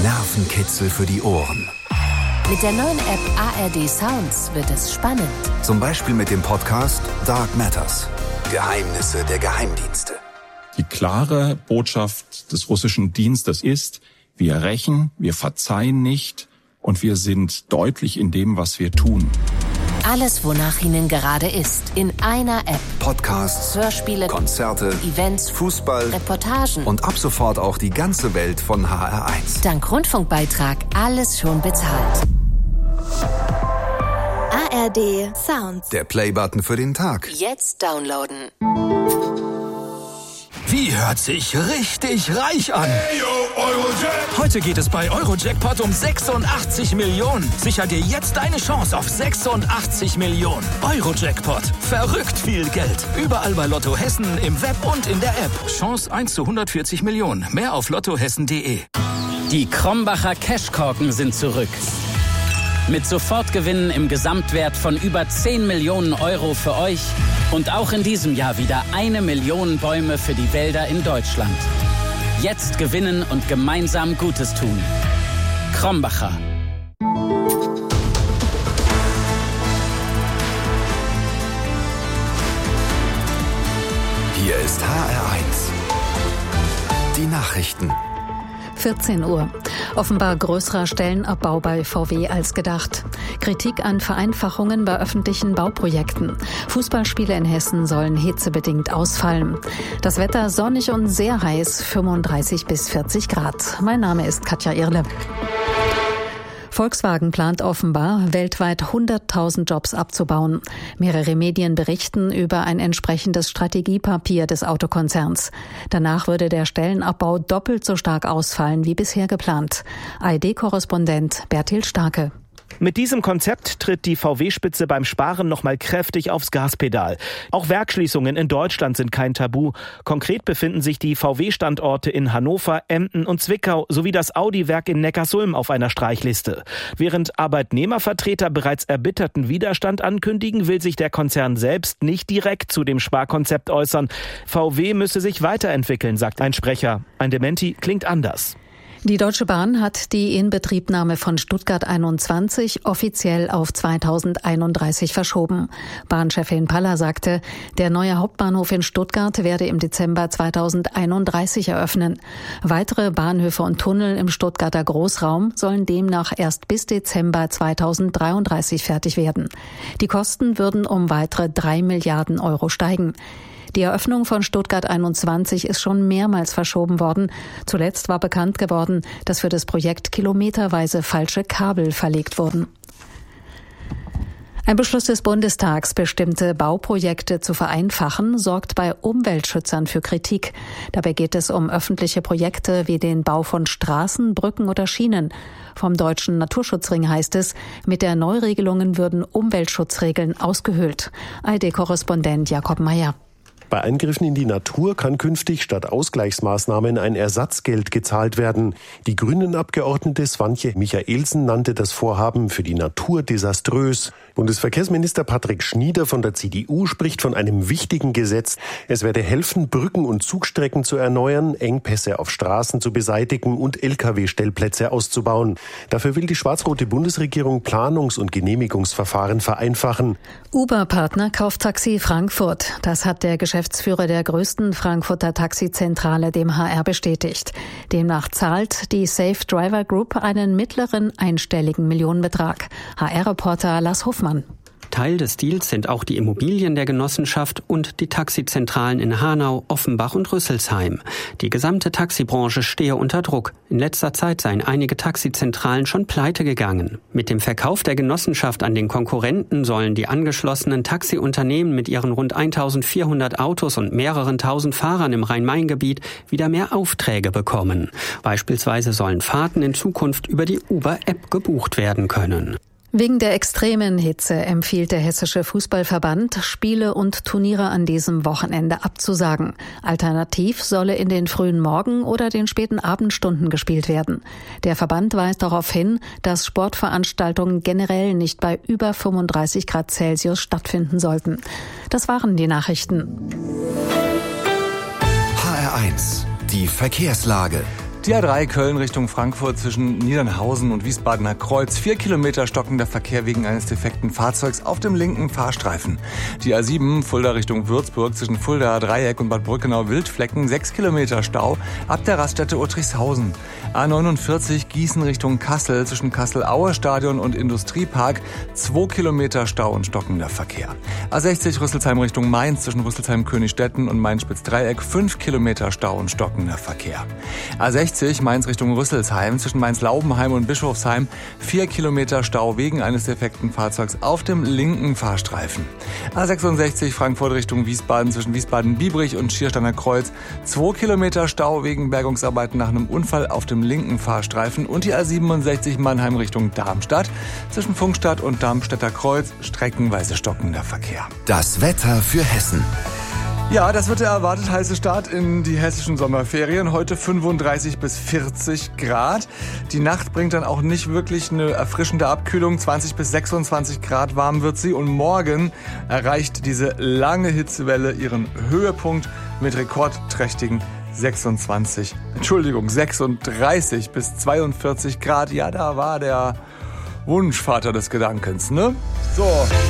Nervenkitzel für die Ohren. Mit der neuen App ARD Sounds wird es spannend. Zum Beispiel mit dem Podcast Dark Matters. Geheimnisse der Geheimdienste. Die klare Botschaft des russischen Dienstes ist, wir rächen, wir verzeihen nicht und wir sind deutlich in dem, was wir tun. Alles, wonach Ihnen gerade ist, in einer App. Podcasts, Hörspiele, Konzerte, Events, Fußball, Reportagen und ab sofort auch die ganze Welt von HR1. Dank Rundfunkbeitrag alles schon bezahlt. ARD Sounds. Der Playbutton für den Tag. Jetzt downloaden. Wie hört sich richtig reich an? Hey, yo, Eurojackpot. Heute geht es bei Eurojackpot um 86 Millionen. Sicher dir jetzt deine Chance auf 86 Millionen. Eurojackpot. Verrückt viel Geld. Überall bei Lotto Hessen, im Web und in der App. Chance 1 zu 140 Millionen. Mehr auf lottohessen.de. Die Krombacher Cashkorken sind zurück. Mit Sofortgewinnen im Gesamtwert von über 10 Millionen Euro für euch und auch in diesem Jahr wieder 1 Million Bäume für die Wälder in Deutschland. Jetzt gewinnen und gemeinsam Gutes tun. Krombacher. Hier ist HR1. Die Nachrichten. 14 Uhr. Offenbar größerer Stellenabbau bei VW als gedacht. Kritik an Vereinfachungen bei öffentlichen Bauprojekten. Fußballspiele in Hessen sollen hitzebedingt ausfallen. Das Wetter sonnig und sehr heiß, 35 bis 40 Grad. Mein Name ist Katja Irle. Volkswagen plant offenbar, weltweit 100.000 Jobs abzubauen. Mehrere Medien berichten über ein entsprechendes Strategiepapier des Autokonzerns. Danach würde der Stellenabbau doppelt so stark ausfallen wie bisher geplant. ARD-Korrespondent Bertil Starke. Mit diesem Konzept tritt die VW-Spitze beim Sparen nochmal kräftig aufs Gaspedal. Auch Werksschließungen in Deutschland sind kein Tabu. Konkret befinden sich die VW-Standorte in Hannover, Emden und Zwickau sowie das Audi-Werk in Neckarsulm auf einer Streichliste. Während Arbeitnehmervertreter bereits erbitterten Widerstand ankündigen, will sich der Konzern selbst nicht direkt zu dem Sparkonzept äußern. VW müsse sich weiterentwickeln, sagt ein Sprecher. Ein Dementi klingt anders. Die Deutsche Bahn hat die Inbetriebnahme von Stuttgart 21 offiziell auf 2031 verschoben. Bahnchefin Paller sagte, der neue Hauptbahnhof in Stuttgart werde im Dezember 2031 eröffnen. Weitere Bahnhöfe und Tunnel im Stuttgarter Großraum sollen demnach erst bis Dezember 2033 fertig werden. Die Kosten würden um weitere 3 Milliarden Euro steigen. Die Eröffnung von Stuttgart 21 ist schon mehrmals verschoben worden. Zuletzt war bekannt geworden, dass für das Projekt kilometerweise falsche Kabel verlegt wurden. Ein Beschluss des Bundestags, bestimmte Bauprojekte zu vereinfachen, sorgt bei Umweltschützern für Kritik. Dabei geht es um öffentliche Projekte wie den Bau von Straßen, Brücken oder Schienen. Vom Deutschen Naturschutzring heißt es, mit der Neuregelungen würden Umweltschutzregeln ausgehöhlt. ARD-Korrespondent Jakob Meyer. Bei Eingriffen in die Natur kann künftig statt Ausgleichsmaßnahmen ein Ersatzgeld gezahlt werden. Die Grünen-Abgeordnete Swantje Michaelsen nannte das Vorhaben für die Natur desaströs. Bundesverkehrsminister Patrick Schnieder von der CDU spricht von einem wichtigen Gesetz. Es werde helfen, Brücken und Zugstrecken zu erneuern, Engpässe auf Straßen zu beseitigen und Lkw-Stellplätze auszubauen. Dafür will die schwarz-rote Bundesregierung Planungs- und Genehmigungsverfahren vereinfachen. Uber-Partner Kauftaxi Frankfurt. Das hat der Geschäftsführer der größten Frankfurter Taxizentrale dem HR bestätigt. Demnach zahlt die Safe Driver Group einen mittleren einstelligen Millionenbetrag. HR-Reporter Lars Hofmann. Teil des Deals sind auch die Immobilien der Genossenschaft und die Taxizentralen in Hanau, Offenbach und Rüsselsheim. Die gesamte Taxibranche stehe unter Druck. In letzter Zeit seien einige Taxizentralen schon pleite gegangen. Mit dem Verkauf der Genossenschaft an den Konkurrenten sollen die angeschlossenen Taxiunternehmen mit ihren rund 1400 Autos und mehreren tausend Fahrern im Rhein-Main-Gebiet wieder mehr Aufträge bekommen. Beispielsweise sollen Fahrten in Zukunft über die Uber-App gebucht werden können. Wegen der extremen Hitze empfiehlt der Hessische Fußballverband, Spiele und Turniere an diesem Wochenende abzusagen. Alternativ solle in den frühen Morgen- oder den späten Abendstunden gespielt werden. Der Verband weist darauf hin, dass Sportveranstaltungen generell nicht bei über 35 Grad Celsius stattfinden sollten. Das waren die Nachrichten. HR1, die Verkehrslage. Die A3 Köln Richtung Frankfurt zwischen Niedernhausen und Wiesbadener Kreuz. 4 Kilometer stockender Verkehr wegen eines defekten Fahrzeugs auf dem linken Fahrstreifen. Die A7 Fulda Richtung Würzburg zwischen Fulda Dreieck und Bad Brückenau Wildflecken. 6 Kilometer Stau ab der Raststätte Uttrichshausen. A49 Gießen Richtung Kassel zwischen Kassel-Aue Stadion und Industriepark. 2 Kilometer Stau und stockender Verkehr. A60 Rüsselsheim Richtung Mainz zwischen Rüsselsheim-Königstetten und Mainz-Spitz-Dreieck. 5 Kilometer Stau und stockender Verkehr. A60 Mainz Richtung Rüsselsheim zwischen Mainz-Laubenheim und Bischofsheim. 4 Kilometer Stau wegen eines defekten Fahrzeugs auf dem linken Fahrstreifen. A66 Frankfurt Richtung Wiesbaden zwischen Wiesbaden-Biebrich und Schiersteiner Kreuz. 2 Kilometer Stau wegen Bergungsarbeiten nach einem Unfall auf dem linken Fahrstreifen. Und die A67 Mannheim Richtung Darmstadt zwischen Funkstadt und Darmstädter Kreuz. Streckenweise stockender Verkehr. Das Wetter für Hessen. Ja, das wird der erwartet heiße Start in die hessischen Sommerferien. Heute 35 bis 40 Grad. Die Nacht bringt dann auch nicht wirklich eine erfrischende Abkühlung. 20 bis 26 Grad warm wird sie. Und morgen erreicht diese lange Hitzewelle ihren Höhepunkt mit rekordträchtigen 36 bis 42 Grad. Ja, da war der Wunschvater des Gedankens, ne? So.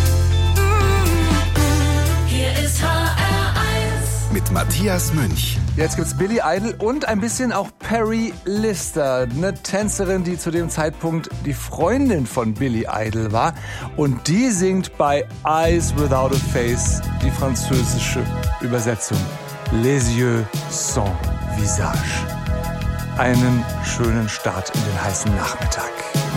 Hier ist Mit Matthias Münch. Jetzt gibt's Billy Idol und ein bisschen auch Perry Lister, eine Tänzerin, die zu dem Zeitpunkt die Freundin von Billy Idol war. Und die singt bei Eyes Without a Face die französische Übersetzung. Les yeux sans visage. Einen schönen Start in den heißen Nachmittag.